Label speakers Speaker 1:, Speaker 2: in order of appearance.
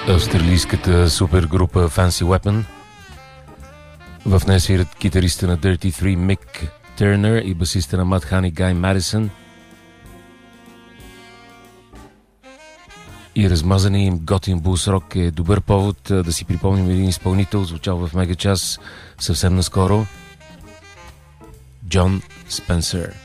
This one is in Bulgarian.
Speaker 1: Австралийската супергрупа Fancy Weapon. В нея свират китариста на Dirty Three Mick Turner и басиста на Mudhoney Guy Madison. И размазания им готин блус рок е добър повод да си припомним един изпълнител, звучал в Мегачас съвсем наскоро. Джон Спенсър.